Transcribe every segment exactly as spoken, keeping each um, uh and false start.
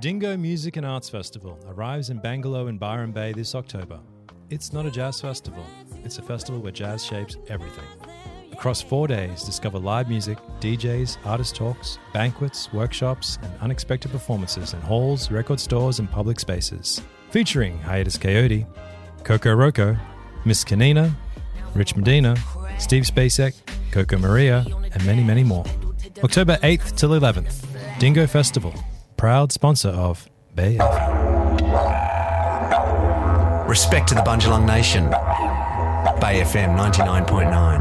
Dingo Music and Arts Festival arrives in Bangalore in Byron Bay this October. It's not a jazz festival, it's a festival where jazz shapes everything. Across four days, discover live music, D Js, artist talks, banquets, workshops, and unexpected performances in halls, record stores, and public spaces. Featuring Hiatus Coyote, Coco Roco, Miss Kanina, Rich Medina, Steve Spacek, Coco Maria, and many, many more. October eighth till eleventh, Dingo Festival, proud sponsor of Bay F M. Respect to the Bundjalung Nation. Bay F M ninety-nine point nine.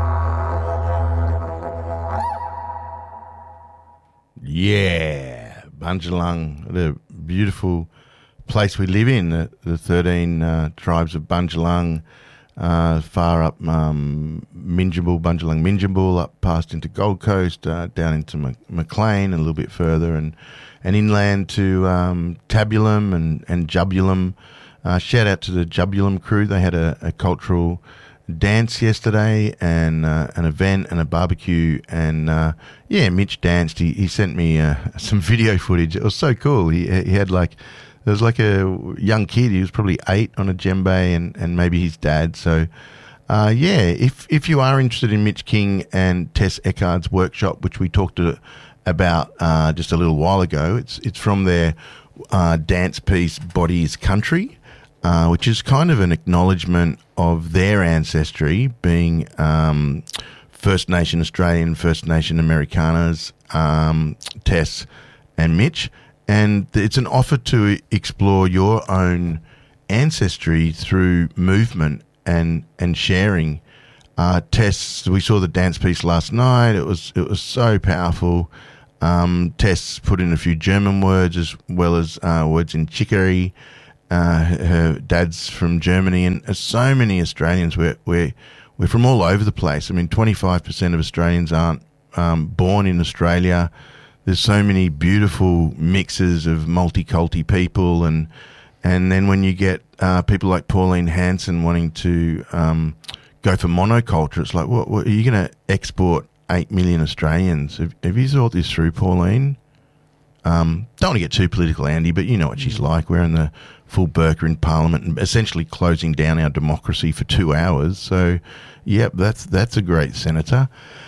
Yeah, Bundjalung, the beautiful place we live in, the, the thirteen uh, tribes of Bundjalung, uh, far up um, Minjabul, Bundjalung Minjabul, up past into Gold Coast, uh, down into Mac- Maclean, a little bit further, and, and inland to um, Tabulum and, and Jubulum. Uh, shout out to the Jubulum crew. They had a, a cultural dance yesterday and uh, an event and a barbecue, and uh, yeah, Mitch danced. He, he sent me uh, some video footage. It was so cool. He he had like, there was like a young kid. He was probably eight on a djembe, and, and maybe his dad. So uh, yeah, if if you are interested in Mitch King and Tess Eckard's workshop, which we talked to, about uh, just a little while ago, it's it's from their uh, dance piece Body is Country. Uh, which is kind of an acknowledgement of their ancestry, being um, First Nation Australian, First Nation Americanas, um, Tess and Mitch. And it's an offer to explore your own ancestry through movement and and sharing. Uh, Tess, we saw the dance piece last night. It was it was so powerful. Um, Tess put in a few German words as well as uh, words in Chicory. Uh, her dad's from Germany, and so many Australians, we're, we're, we're from all over the place. I mean, twenty-five percent of Australians aren't um, born in Australia. There's so many beautiful mixes of multiculti people, and and then when you get uh, people like Pauline Hanson wanting to um, go for monoculture, it's like, what, what are you going to export eight million Australians? Have, have you thought this through, Pauline? Um, don't want to get too political, Andy, but you know what she's like. We're in the full burqa in Parliament and essentially closing down our democracy for two hours. So, yep, that's that's a great senator.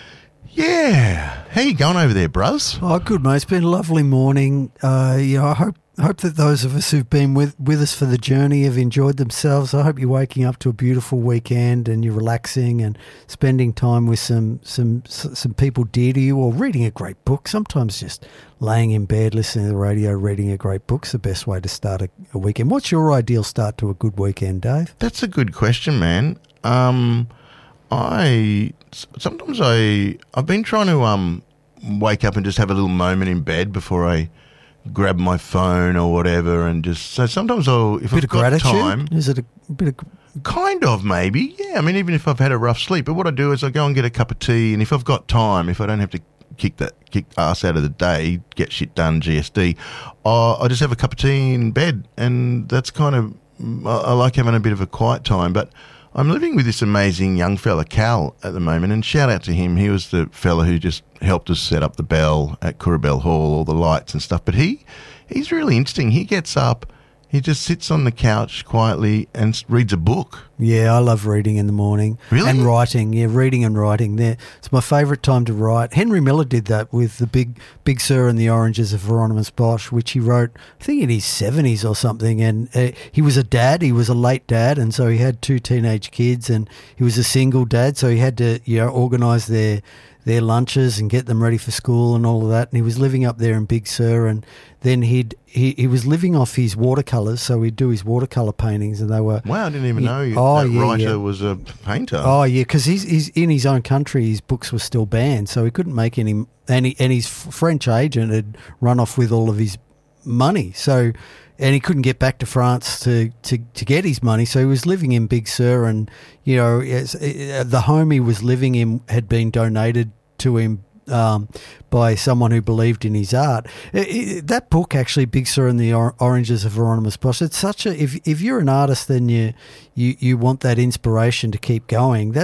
Yeah. How you going over there, bruz? Oh, good, mate. It's been a lovely morning. Uh, you know, I hope hope that those of us who've been with, with us for the journey have enjoyed themselves. I hope you're waking up to a beautiful weekend and you're relaxing and spending time with some some some people dear to you, or reading a great book. Sometimes just laying in bed, listening to the radio, reading a great book's the best way to start a, a weekend. What's your ideal start to a good weekend, Dave? That's a good question, man. Um, I sometimes I I've been trying to um wake up and just have a little moment in bed before I grab my phone or whatever, and just so sometimes I'll if bit I've of got gratitude? time. Is it a bit of Kind of, maybe. Yeah, I mean, even if I've had a rough sleep. But what I do is I go and get a cup of tea, and if I've got time, if I don't have to kick that kick ass out of the day, get shit done, G S D, uh, I just have a cup of tea in bed, and that's kind of, I, I like having a bit of a quiet time. But I'm living with this amazing young fella, Cal, at the moment, and shout out to him. He was the fella who just helped us set up the bell at Kurrabell Hall, all the lights and stuff. But he, he's really interesting. He gets up, he just sits on the couch quietly and reads a book. Yeah, I love reading in the morning. Really? And writing. Yeah, reading and writing. There, it's my favourite time to write. Henry Miller did that with the Big Big Sur and the Oranges of Hieronymus Bosch, which he wrote, I think, in his seventies or something. And uh, he was a dad. He was a late dad, and so he had two teenage kids, and he was a single dad, so he had to, you know, organise their their lunches and get them ready for school and all of that. And he was living up there in Big Sur, and then he'd he, he was living off his watercolours, so he'd do his watercolour paintings, and they were... Wow, I didn't even he, know you, oh, that yeah, writer yeah. was a painter. Oh, yeah, because he's, he's in his own country, his books were still banned, so he couldn't make any... And, he, and his French agent had run off with all of his money, so... And he couldn't get back to France to, to, to get his money, so he was living in Big Sur, and, you know, it's, it, the home he was living in had been donated to him um, by someone who believed in his art. It, it, that book, actually, Big Sur and the or- Oranges of Hieronymus Bosch, it's such a... If if you're an artist, then you, you, you want that inspiration to keep going. That's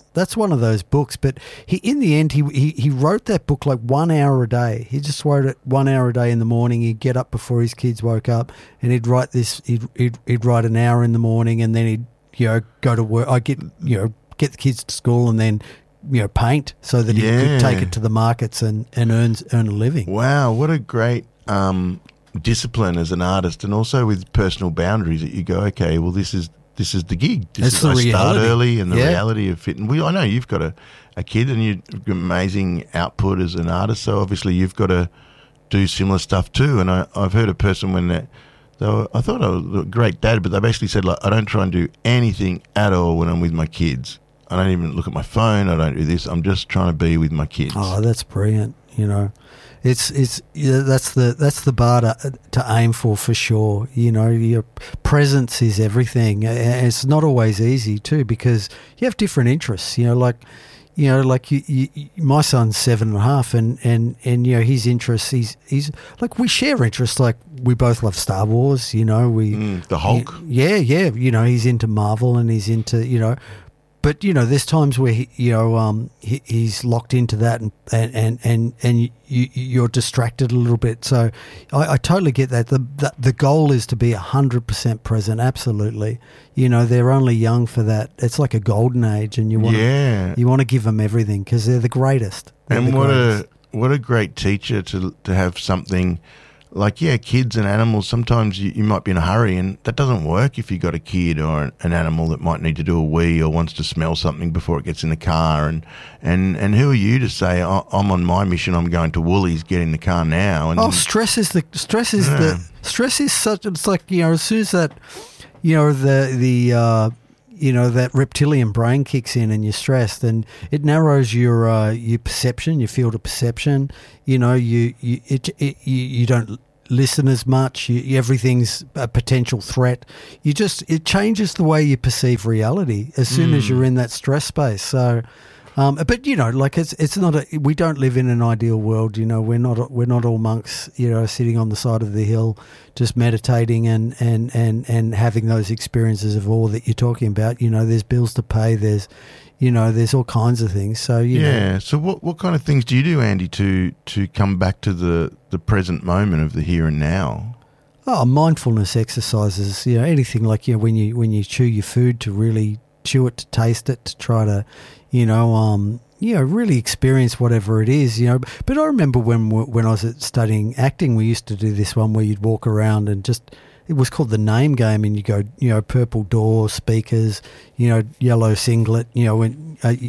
that's one of those books. But he, in the end, he, he he wrote that book like one hour a day. He just wrote it one hour a day in the morning. He'd get up before his kids woke up, and he'd write this. He'd he'd, he'd write an hour in the morning, and then he'd you know go to work. I get you know get the kids to school, and then you know paint so that Yeah. he could take it to the markets and and earn earn a living. Wow, what a great um, discipline as an artist, and also with personal boundaries that you go, okay, well, this is this is the gig. This It's is, the I start reality. early, and the Yeah. reality of fitting. Well, I know you've got a, a kid, and you've got amazing output as an artist, so obviously you've got to do similar stuff too. And I, I've heard a person when they, they were, I thought I was a great dad, but they basically said, like, I don't try and do anything at all when I'm with my kids. I don't even look at my phone. I don't do this. I'm just trying to be with my kids. Oh, that's brilliant. You know, it's it's yeah, that's the that's the bar to, to aim for for sure. You know, your presence is everything. And it's not always easy too because you have different interests. You know, like you know, like you, you, my son's seven and a half, and, and, and you know his interests. He's he's like we share interests. Like we both love Star Wars. You know, we Mm, the Hulk. Yeah, yeah. You know, he's into Marvel and he's into you know. But you know, there's times where he, you know um, he, he's locked into that, and and and and, and you, you're distracted a little bit. So I, I totally get that. The, the the goal is to be a hundred percent present. Absolutely, you know they're only young for that. It's like a golden age, and you want Yeah. you want to give them everything because they're the greatest. They're And the what greatest. a what a great teacher to to have something like, yeah, kids and animals. Sometimes you, you might be in a hurry, and that doesn't work if you got a kid or an, an animal that might need to do a wee or wants to smell something before it gets in the car. And and, and who are you to say, oh, I'm on my mission, I'm going to Woolies, get in the car now? And Oh, stress is the stress is Yeah. the stress is such. It's like you know, as soon as that, you know, the the uh, you know that reptilian brain kicks in and you're stressed, and it narrows your uh, your perception, your field of perception. You know, you you it, it you, you don't listen as much. You, everything's a potential threat. You just it changes the way you perceive reality as soon as you're in that stress space. So. Um, but you know, like it's it's not a we don't live in an ideal world. You know, we're not we're not all monks. You know, sitting on the side of the hill, just meditating and and and and having those experiences of awe that you're talking about. You know, there's bills to pay. There's, you know, there's all kinds of things. So you yeah. know, So what what kind of things do you do, Andy, to to come back to the the present moment of the here and now? oh, mindfulness exercises. You know, anything like you know when you when you chew your food to really chew it, to taste it, to try to. You know, um, you know, really experience whatever it is. You know, but I remember when when I was studying acting, we used to do this one where you'd walk around and just it was called the name game, and you go, you know, purple door, speakers, you know, yellow singlet. You know, when uh,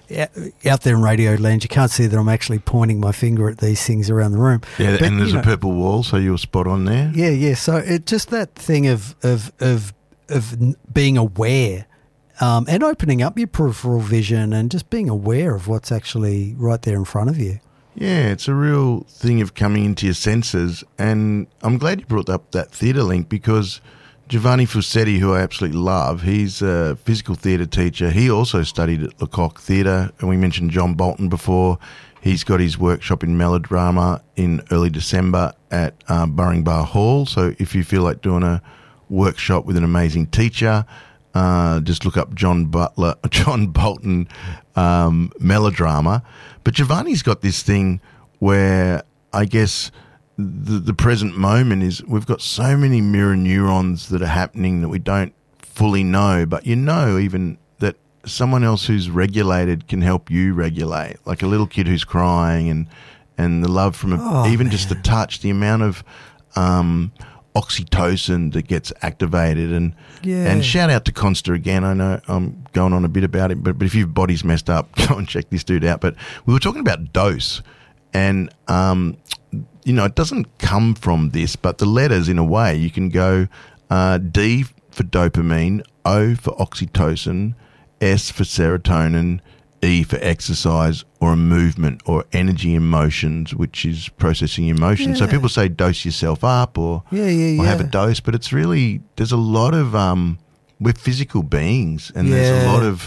out there in Radio Land, you can't see that I'm actually pointing my finger at these things around the room. Yeah, But, and there's you a know, purple wall, so you're spot on there. yeah, yeah. So it just that thing of of of of n- being aware. Um, and opening up your peripheral vision and just being aware of what's actually right there in front of you. Yeah, it's a real thing of coming into your senses. And I'm glad you brought up that theatre link because Giovanni Fussetti, who I absolutely love, he's a physical theatre teacher. He also studied at Lecoq Theatre. And we mentioned John Bolton before. He's got his workshop in melodrama in early December at um, Burring Bar Hall. So if you feel like doing a workshop with an amazing teacher, Uh, just look up John Butler, John Bolton um, melodrama. But Giovanni's got this thing where I guess the, the present moment is we've got so many mirror neurons that are happening that we don't fully know. But you know even that someone else who's regulated can help you regulate, like a little kid who's crying and, and the love from a, Oh, even just the touch, the amount of um, oxytocin that gets activated. And Yeah. and shout out to Consta again. I know I'm going on a bit about it, but, but if your body's messed up, go and check this dude out. But we were talking about dose, and um, you know, it doesn't come from this, but the letters in a way, you can go uh, D for dopamine, O for oxytocin, S for serotonin, E for exercise or a movement or energy emotions, which is processing emotions. So Yeah. people say dose yourself up or, Yeah, yeah, or have a yeah. dose, but it's really, there's a lot of, um, we're physical beings and there's a Yeah. lot of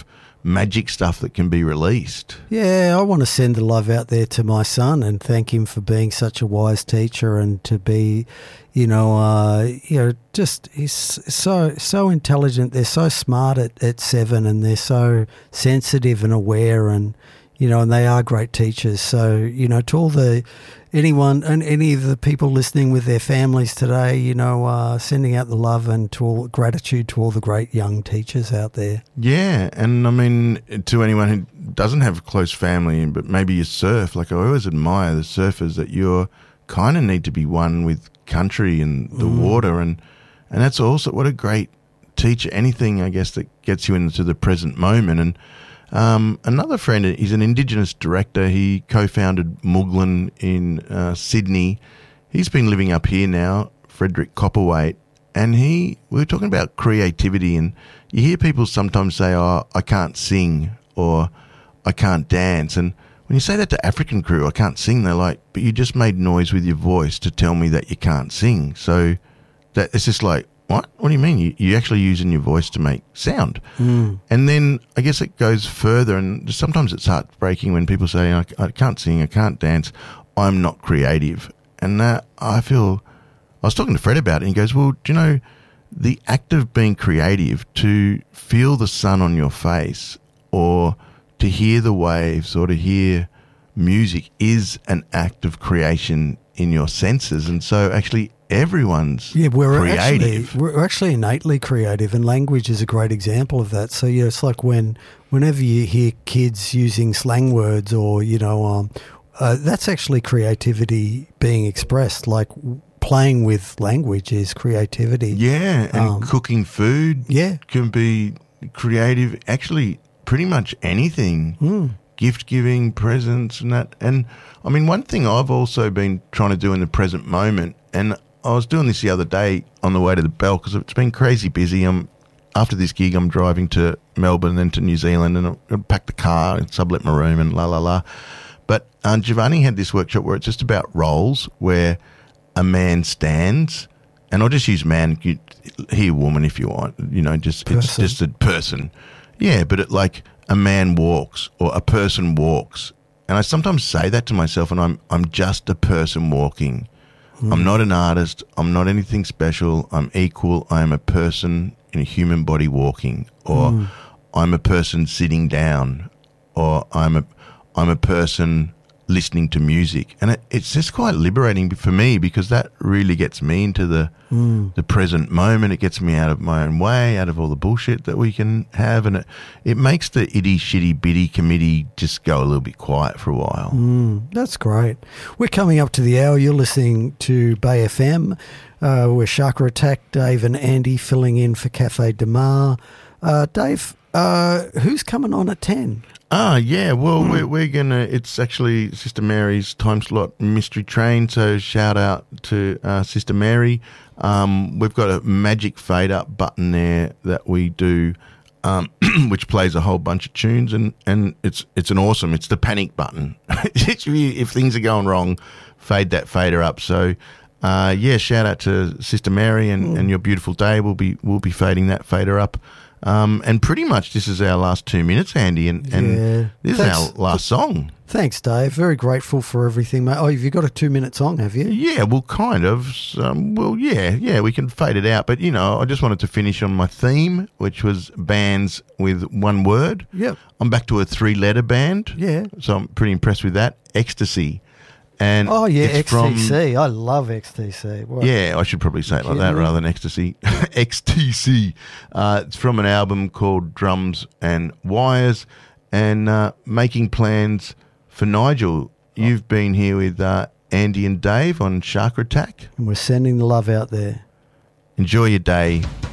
magic stuff that can be released. Yeah, I want to send the love out there to my son and thank him for being such a wise teacher and to be, you know, uh, you know, just he's so so intelligent. They're so smart at, at seven, and they're so sensitive and aware, and you know, and they are great teachers. So, you know, to all the anyone and any of the people listening with their families today, you know, uh, sending out the love and to all gratitude to all the great young teachers out there. Yeah, and I mean, to anyone who doesn't have a close family, but maybe you surf, like I always admire the surfers that you're kind of need to be one with country and the mm. water, and and that's also what a great teacher. Anything, I guess, that gets you into the present moment. And Um, another friend, he's an Indigenous director. He co-founded Mooglin in uh, Sydney. He's been living up here now, Frederick Copperwaite, and he, we were talking about creativity, and you hear people sometimes say, oh, I can't sing or I can't dance. And when you say that to African crew, I can't sing, they're like, but you just made noise with your voice to tell me that you can't sing. So that it's just like, what? What do you mean? You, you're actually using your voice to make sound. Mm. And then I guess it goes further, and sometimes it's heartbreaking when people say, I, I can't sing, I can't dance, I'm not creative. And that, I feel, I was talking to Fred about it, and he goes, well, do you know, the act of being creative, to feel the sun on your face or to hear the waves or to hear music is an act of creation in your senses. And so actually everyone's yeah, we're creative. Actually, we're actually innately creative, and language is a great example of that. So, yeah, it's like when whenever you hear kids using slang words or, you know, um, uh, that's actually creativity being expressed. Like playing with language is creativity. Yeah, and um, cooking food yeah. can be creative. Actually, pretty much anything. Mm. Gift giving, presents and that. And I mean, one thing I've also been trying to do in the present moment, and I was doing this the other day on the way to the Bell because it's been crazy busy. I'm, after this gig, I'm driving to Melbourne and then to New Zealand, and I packed the car and sublet my room and la la la. But uh, Giovanni had this workshop where it's just about roles, where a man stands, and I'll just use man, you, he, woman if you want, you know, just person. It's just a person. Yeah, but it like a man walks or a person walks. And I sometimes say that to myself, and I'm I'm just a person walking. Mm. I'm not an artist. I'm not anything special. I'm equal. I am a person in a human body walking, or mm. I'm a person sitting down, or I'm a I'm a person listening to music. And it, it's just quite liberating for me, because that really gets me into the mm. the present moment. It gets me out of my own way, out of all the bullshit that we can have, and it, it makes the itty shitty bitty committee just go a little bit quiet for a while. Mm, that's great. We're coming up to the hour. You're listening to Bay F M. Uh, we're Chakra Attack, Dave and Andy filling in for Cafe de Mar. Uh, Dave, uh, who's coming on at ten? Ah, yeah. Well, mm. we're, we're going to, it's actually Sister Mary's time slot mystery train. So shout out to uh, Sister Mary. Um, we've got a magic fade up button there that we do, um, which plays a whole bunch of tunes, and, and it's it's an awesome, it's the panic button. If things are going wrong, fade that fader up. So, uh, yeah, shout out to Sister Mary and, mm. and your beautiful day. We'll be, we'll be fading that fader up. Um, and pretty much this is our last two minutes, Andy, and, and yeah. this Thanks. is our last song. Thanks, Dave. Very grateful for everything, mate. Oh, have you got a two-minute song, have you? Yeah, well, kind of. Um, well, yeah, yeah, we can fade it out. But, you know, I just wanted to finish on my theme, which was bands with one word. Yep. I'm back to a three-letter band. Yeah. So I'm pretty impressed with that. Ecstasy. And oh, yeah, X T C. From, I love X T C. What? Yeah, I should probably say it like that rather than ecstasy. X T C. Uh, it's from an album called Drums and Wires, and uh, Making Plans for Nigel. You've been here with uh, Andy and Dave on Chakra Attack. And we're sending the love out there. Enjoy your day.